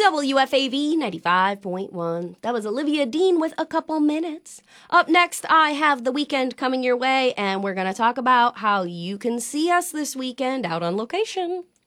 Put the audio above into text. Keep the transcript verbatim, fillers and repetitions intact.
W F A V ninety-five point one. That was Olivia Dean with A Couple Minutes. Up next, I have The Weeknd coming your way, and we're going to talk about how you can see us this weekend out on location.